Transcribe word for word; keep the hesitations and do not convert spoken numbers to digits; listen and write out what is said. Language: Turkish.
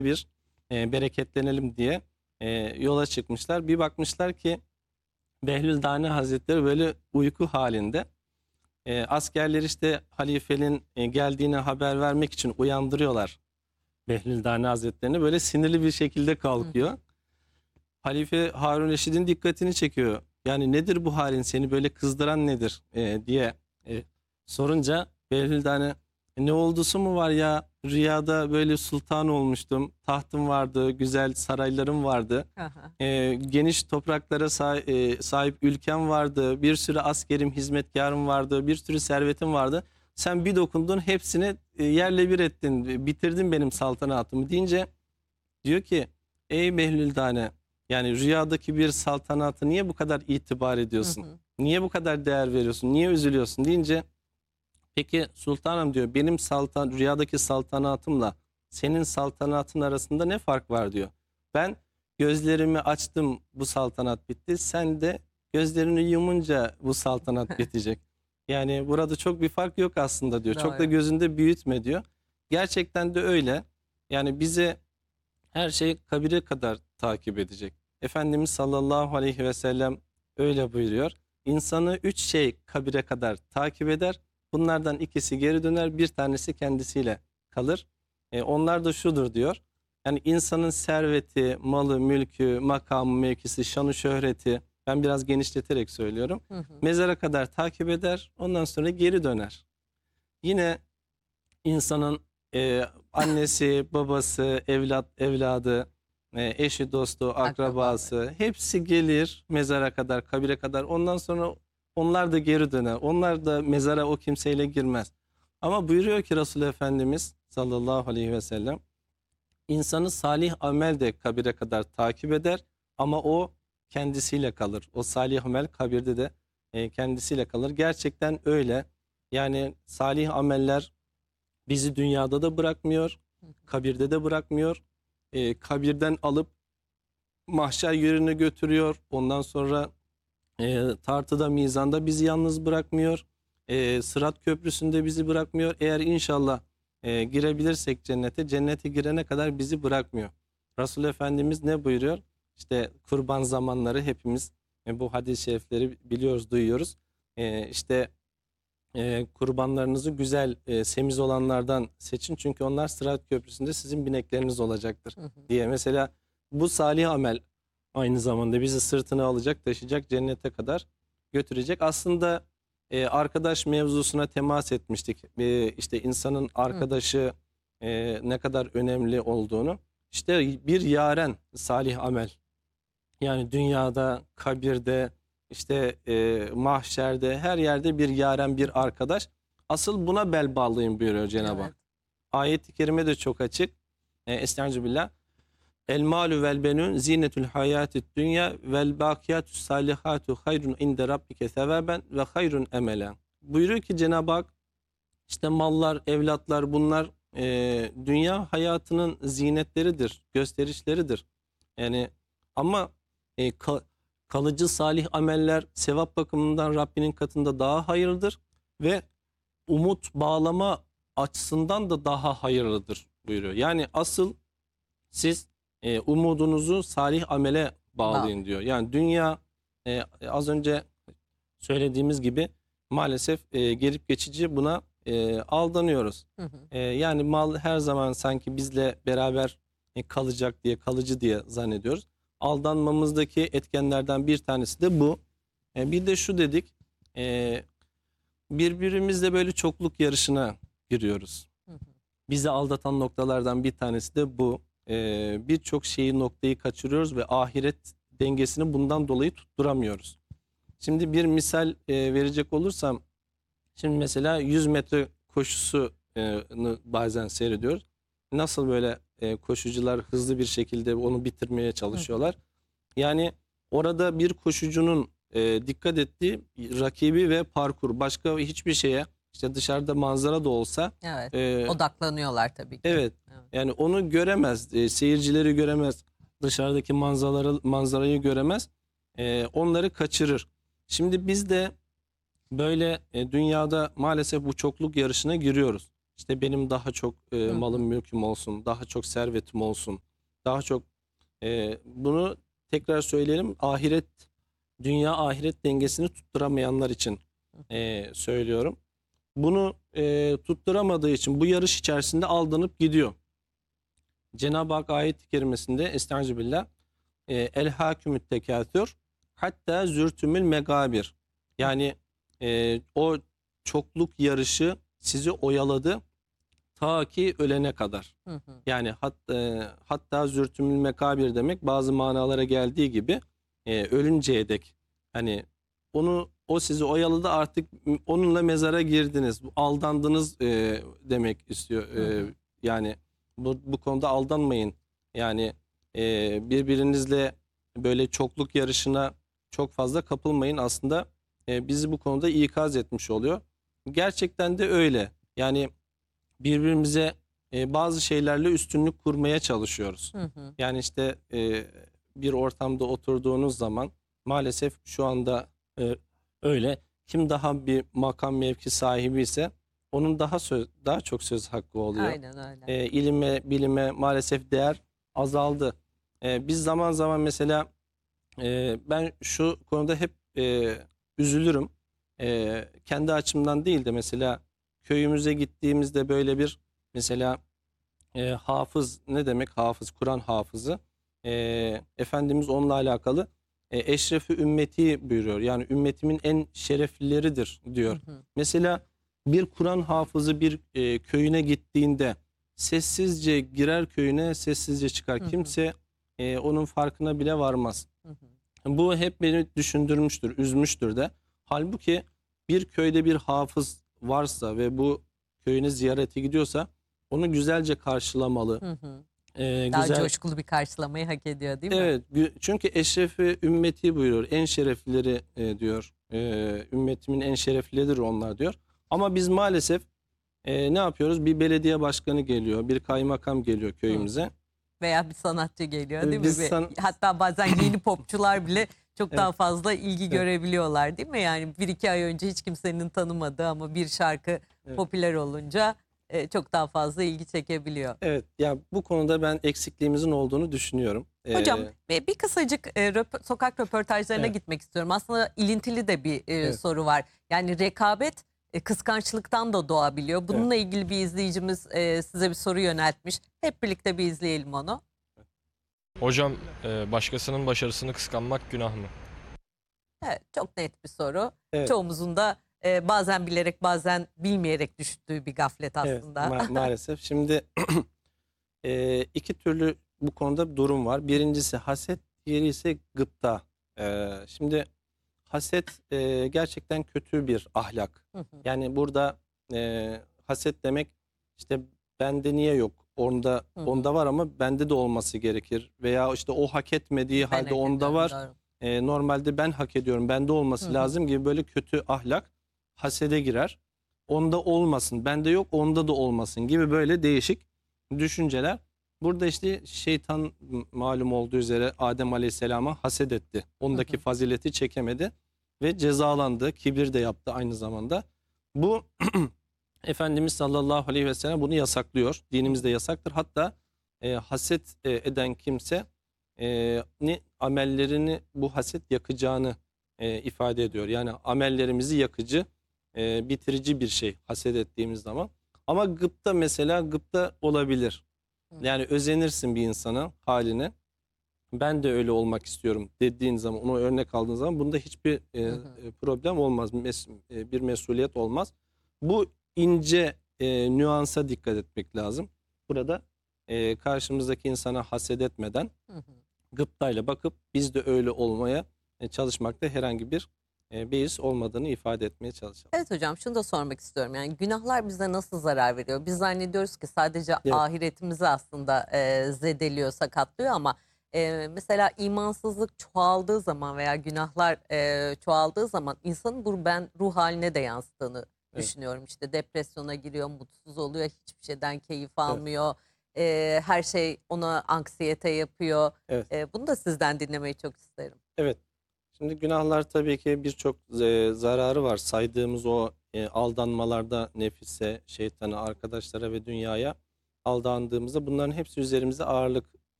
bir e, bereketlenelim diye e, yola çıkmışlar. Bir bakmışlar ki Behlül Dani Hazretleri böyle uyku halinde. E, askerler işte halifenin e, geldiğine haber vermek için uyandırıyorlar Behlül Dani Hazretlerini. Böyle sinirli bir şekilde Hı kalkıyor. hı. Halife Harun Reşid'in dikkatini çekiyor. Yani nedir bu halin, seni böyle kızdıran nedir e, diye e, sorunca Behlül Dani, ne oldusu mu var ya, rüyada böyle sultan olmuştum, tahtım vardı, güzel saraylarım vardı. Hı hı. E, geniş topraklara sahip, e, sahip ülkem vardı, bir sürü askerim, hizmetkarım vardı, bir sürü servetim vardı. Sen bir dokundun, hepsini e, yerle bir ettin, bitirdin benim saltanatımı deyince diyor ki, ey Behlüldane, yani rüyadaki bir saltanatı niye bu kadar itibar Hı ediyorsun? hı. Niye bu kadar değer veriyorsun? Niye üzülüyorsun deyince, peki sultanım diyor, benim saltan rüyadaki saltanatımla senin saltanatın arasında ne fark var diyor. Ben gözlerimi açtım, bu saltanat bitti. Sen de gözlerini yumunca bu saltanat bitecek. Yani burada çok bir fark yok aslında diyor. Çok da Doğru. gözünde büyütme diyor. Gerçekten de öyle. Yani bize her şey kabire kadar takip edecek. Efendimiz sallallahu aleyhi ve sellem öyle buyuruyor. İnsanı üç şey kabire kadar takip eder. Bunlardan ikisi geri döner, bir tanesi kendisiyle kalır. E, onlar da şudur diyor. Yani insanın serveti, malı, mülkü, makamı, mevkisi, şanı, şöhreti, ben biraz genişleterek söylüyorum, Hı hı. mezara kadar takip eder, ondan sonra geri döner. Yine insanın e, annesi, babası, evlat, evladı, e, eşi, dostu, Akrabalar. akrabası hepsi gelir mezara kadar, kabire kadar. Ondan sonra onlar da geri döner. Onlar da mezara o kimseyle girmez. Ama buyuruyor ki Resul Efendimiz sallallahu aleyhi ve sellem, insanı salih amel de kabire kadar takip eder ama o kendisiyle kalır. O salih amel kabirde de e, kendisiyle kalır. Gerçekten öyle. Yani salih ameller bizi dünyada da bırakmıyor, Hı hı. kabirde de bırakmıyor. Ee, kabirden alıp mahşer yerine götürüyor. Ondan sonra e, tartıda, mizanda bizi yalnız bırakmıyor. E, Sırat Köprüsü'nde bizi bırakmıyor. Eğer inşallah e, girebilirsek cennete, cennete girene kadar bizi bırakmıyor. Resul Efendimiz ne buyuruyor? İşte kurban zamanları hepimiz e, bu hadis-i şerifleri biliyoruz, duyuyoruz. E, işte e, kurbanlarınızı güzel, e, semiz olanlardan seçin. Çünkü onlar Sırat Köprüsü'nde sizin binekleriniz olacaktır Hı hı. diye. Mesela bu salih amel aynı zamanda bizi sırtına alacak, taşıyacak, cennete kadar götürecek. Aslında e, arkadaş mevzusuna temas etmiştik. E, işte insanın Hı hı. arkadaşı e, ne kadar önemli olduğunu. İşte bir yaren salih amel. Yani dünyada, kabirde, işte e, mahşerde, her yerde bir yaren, bir arkadaş. Asıl buna bel bağlayın buyuruyor Cenab-ı Evet. Hak. Ayet-i kerime de çok açık. E, Estağfirullah. El malu vel benun zinetül hayatid dünya vel bakiyatü salihatu hayrun inde rabbike sevaben ve hayrun emelen. Buyuruyor ki Cenab-ı Hak, işte mallar, evlatlar, bunlar e, dünya hayatının zinetleridir, gösterişleridir. Yani ama e, ka- kalıcı salih ameller sevap bakımından Rabbinin katında daha hayırlıdır ve umut bağlama açısından da daha hayırlıdır buyuruyor. Yani asıl siz e, umudunuzu salih amele bağlayın Bağlı. diyor. Yani dünya e, az önce söylediğimiz gibi maalesef e, gelip geçici, buna e, aldanıyoruz. Hı hı. E, yani mal her zaman sanki bizle beraber e, kalacak diye, kalıcı diye zannediyoruz. Aldanmamızdaki etkenlerden bir tanesi de bu. E, bir de şu dedik, e, birbirimizle böyle çokluk yarışına giriyoruz. Hı hı. Bizi aldatan noktalardan bir tanesi de bu. E, birçok şeyi, noktayı kaçırıyoruz ve ahiret dengesini bundan dolayı tutturamıyoruz. Şimdi bir misal e, verecek olursam, şimdi mesela yüz metre koşusunu bazen seyrediyoruz. Nasıl böyle e, koşucular hızlı bir şekilde onu bitirmeye Hı hı. çalışıyorlar. Yani orada bir koşucunun e, dikkat ettiği rakibi ve parkur, başka hiçbir şeye, işte dışarıda manzara da olsa Evet. e, Odaklanıyorlar tabii ki. evet, Evet. yani onu göremez, e, seyircileri göremez, dışarıdaki manzaraları, manzarayı göremez, e, onları kaçırır. Şimdi biz de böyle e, dünyada maalesef bu çokluk yarışına giriyoruz. İşte benim daha çok e, Hı malım hı. mülküm olsun, daha çok servetim olsun, daha çok e, bunu tekrar söyleyelim. Ahiret, dünya ahiret dengesini tutturamayanlar için Hı hı. e, söylüyorum. Bunu e, tutturamadığı için bu yarış içerisinde aldanıp gidiyor. Cenab-ı Hak ayet-i kerimesinde Estağfirullah e, el hakümüt tekâthür hatta zürtümül megabir. Yani e, o çokluk yarışı sizi oyaladı ta ki ölene kadar. Hı hı. Yani hat, e, hatta zürtümül mekabir demek bazı manalara geldiği gibi e, ölünceye dek. Hani onu o sizi oyaladı, artık onunla mezara girdiniz. Aldandınız e, demek istiyor. Hı E, hı. yani bu, bu konuda aldanmayın. Yani e, birbirinizle böyle çokluk yarışına çok fazla kapılmayın. Aslında e, bizi bu konuda ikaz etmiş oluyor. Gerçekten de öyle. Yani birbirimize e, bazı şeylerle üstünlük kurmaya çalışıyoruz. Hı hı. Yani işte e, bir ortamda oturduğunuz zaman maalesef şu anda e, öyle. Kim daha bir makam mevki sahibi ise onun daha söz, daha çok söz hakkı oluyor. Aynen öyle. E, ilime, bilime maalesef değer azaldı. E, biz zaman zaman mesela e, ben şu konuda hep e, üzülürüm. E, kendi açımdan değil de mesela köyümüze gittiğimizde böyle bir mesela e, hafız, ne demek hafız? Kur'an hafızı. E, Efendimiz onunla alakalı e, eşrefi ümmeti buyuruyor. Yani ümmetimin en şereflileridir Hı diyor. hı. Mesela bir Kur'an hafızı bir e, köyüne gittiğinde sessizce girer köyüne, sessizce çıkar. Hı hı. Kimse e, onun farkına bile varmaz. Hı hı. Bu hep beni düşündürmüştür, üzmüştür de. Halbuki bir köyde bir hafız varsa ve bu köyüne ziyarete gidiyorsa onu güzelce karşılamalı. Hı hı. Ee, Daha güzel, coşkulu bir karşılamayı hak ediyor, değil mi? evet. gü- Çünkü eşrefi ümmeti buyuruyor. En şereflileri e, diyor. Ee, ümmetimin en şereflileridir onlar diyor. Ama biz maalesef e, ne yapıyoruz? Bir belediye başkanı geliyor, bir kaymakam geliyor Hı köyümüze. hı. Veya bir sanatçı geliyor, değil Ee, mi? Biz Ve san hatta bazen yeni popçular bile çok evet, daha fazla ilgi evet, görebiliyorlar, değil mi? Yani bir iki ay önce hiç kimsenin tanımadığı ama bir şarkı evet. popüler olunca e, çok daha fazla ilgi çekebiliyor. Evet, ya bu konuda ben eksikliğimizin olduğunu düşünüyorum. Hocam Ee, ve bir kısacık e, röp- sokak röportajlarına evet, gitmek istiyorum. Aslında ilintili de bir e, evet, soru var. Yani rekabet e, kıskançlıktan da doğabiliyor. evet. Bununla ilgili bir izleyicimiz e, size bir soru yöneltmiş. Hep birlikte bir izleyelim onu. Hocam, e, başkasının başarısını kıskanmak günah mı? Evet, çok net bir soru. Evet, Çoğumuzun da e, bazen bilerek bazen bilmeyerek düştüğü bir gaflet evet, aslında. ma- maalesef. Şimdi e, iki türlü bu konuda bir durum var. Birincisi haset, diğeri ise gıpta. E, şimdi haset e, gerçekten kötü bir ahlak. Hı hı, Yani burada e, haset demek işte bende niye yok? Onda hı hı. onda var ama bende de olması gerekir. Veya işte o hak etmediği Ben halde hak onda ediyorum, var. doğru. E, normalde ben hak ediyorum, bende Hı olması hı, lazım gibi böyle kötü ahlak hasede girer. Onda olmasın, bende yok, onda da olmasın gibi böyle değişik düşünceler. Burada işte şeytan malum olduğu üzere Adem Aleyhisselam'a haset etti. hı Ondaki hı, fazileti çekemedi ve cezalandı. Kibir de yaptı aynı zamanda. Bu Efendimiz sallallahu aleyhi ve sellem bunu yasaklıyor. hı Dinimizde hı, yasaktır. Hatta e, haset e, eden kimse e, ni amellerini bu haset yakacağını e, ifade ediyor. Yani amellerimizi yakıcı, e, bitirici bir şey haset ettiğimiz zaman. Ama gıpta, mesela gıpta olabilir. hı Yani özenirsin bir insana, haline. Ben de öyle olmak istiyorum dediğin zaman, onu örnek aldığın zaman bunda hiçbir e, hı, hı. e, problem olmaz. Mes- e, bir mesuliyet olmaz. Bu ince e, nüansa dikkat etmek lazım. Burada e, karşımızdaki insana haset etmeden Hı hı. gıptayla bakıp biz de öyle olmaya e, çalışmakta herhangi bir e, beis olmadığını ifade etmeye çalışalım. Evet hocam, şunu da sormak istiyorum. Yani günahlar bize nasıl zarar veriyor? Biz zannediyoruz ki sadece Evet, ahiretimizi aslında e, zedeliyor, sakatlıyor ama e, mesela imansızlık çoğaldığı zaman veya günahlar e, çoğaldığı zaman insanın bu ben ruh haline de yansıttığını evet, düşünüyorum. İşte depresyona giriyor, mutsuz oluyor, hiçbir şeyden keyif evet, almıyor. E, her şey ona anksiyete yapıyor. evet. E, bunu da sizden dinlemeyi çok isterim. Evet. Şimdi günahlar tabii ki birçok e, zararı var. Saydığımız o e, aldanmalarda nefise, şeytana, arkadaşlara ve dünyaya aldandığımızda bunların hepsi üzerimize ağırlık